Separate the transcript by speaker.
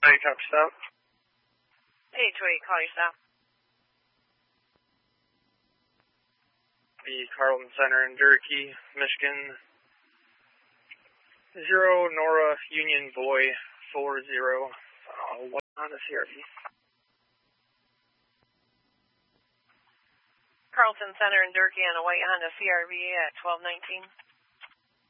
Speaker 1: Hey, talk stop.
Speaker 2: Hey, 28, call your stop.
Speaker 1: The Carlton Center in Durkee, Michigan. 0 Nora Union Boy 40. What Honda CRV?
Speaker 2: Carlton Center in Durkee on a white Honda CRV at 1219.